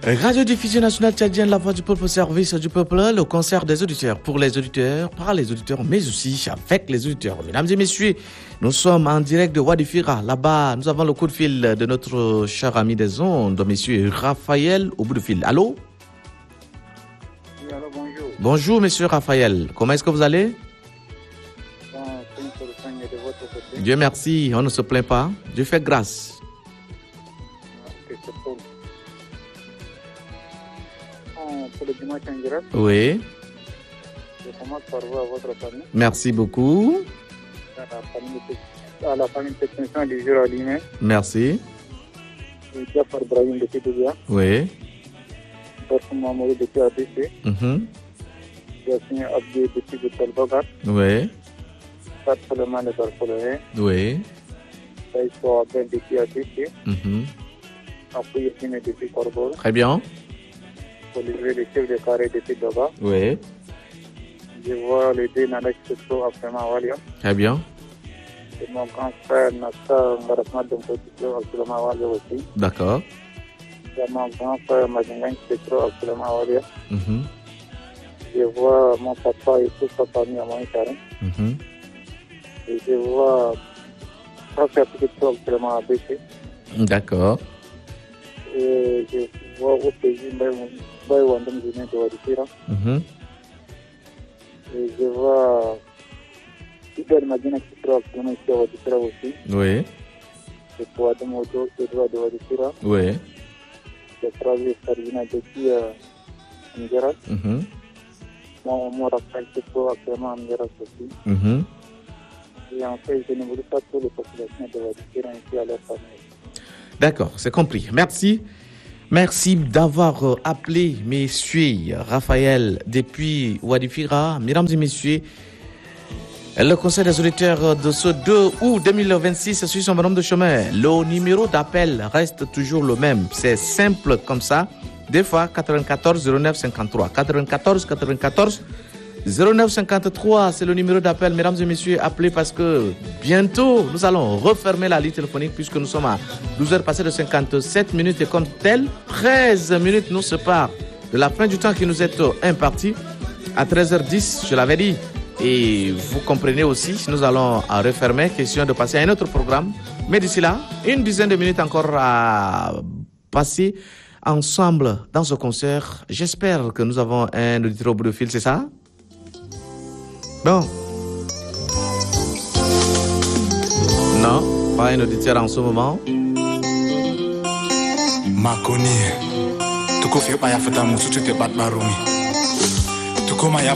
Radio-diffusion nationale tchadienne, la voix du peuple au service du peuple, le concert des auditeurs, pour les auditeurs, par les auditeurs, mais aussi avec les auditeurs. Mesdames et messieurs, nous sommes en direct de Ouadifira. Là-bas, nous avons le coup de fil de notre cher ami des ondes, monsieur Raphaël, au bout du fil. Allô? Oui, allô, bonjour. Bonjour, monsieur Raphaël. Comment est-ce que vous allez? Bon, de votre côté. Dieu merci, on ne se plaint pas. Dieu fait grâce. Pour le dimanche en direct, Oui, je commence par vous à votre famille, merci beaucoup. à la famille technicien du jour à lui-même, Merci. Jafar Brahim depuis Douia, Oui. Barsoum Mamoudou depuis ADC, Mhm. Yassine Abdi depuis Boutal Bagar, Oui. Sat Soleiman de Barsolé, Oui. Saïso Abdel depuis ADC, Mhm. Apou Yassine depuis Corbeau, Très bien. Olivier le chef de carré depuis Doga. Oui. Je vois les deux Nanak Soso après Mawalia. Très bien. Et mon grand frère Nasta Mbarasma Domkotiko après Mawalia aussi. D'accord. Et mon grand frère Mazingan Petro après Mawalia. Mhm. Je vois mon papa et toute sa famille à Moïkarin. Mhm. Et je vois Frère Petro après Mawalia. D'accord. Et je vois au pays Baïwandam Zine de Wadikira. Mhm. Et je vois Iber Madina Petro après Wadikira aussi. Oui. Et pour Adamodo, Edouard de Wadikira. Oui. Je travaille Sarvina depuis Amgeras. Mhm. Mon Raphaël Petro actuellement Amgeras aussi. Mhm. Et en fait, je ne voulais pas toutes les populations de Wadikira ainsi à leur famille. D'accord, c'est compris. Merci. Merci d'avoir appelé messieurs Raphaël depuis Ouadifira. Mesdames et messieurs, le conseil des auditeurs de ce 2 août 2026 suit son bonhomme de chemin. Le numéro d'appel reste toujours le même. C'est simple comme ça. Des fois, 94 09 53. 94 94 09 53, c'est le numéro d'appel. Mesdames et messieurs, appelez parce que bientôt, nous allons refermer la ligne téléphonique puisque nous sommes à 12h passées de 57 minutes et comme tel, 13 minutes nous séparent de la fin du temps qui nous est imparti. À 13h10, je l'avais dit. Et vous comprenez aussi, nous allons refermer. Question de passer à un autre programme. Mais d'ici là, une dizaine de minutes encore à passer ensemble dans ce concert. J'espère que nous avons un auditeur au bout de fil, c'est ça? Non. Non, pas un auditeur en ce moment. Makoni, tu ko fi pa ya fata musu tu te bat barumi. Tu ko ma ya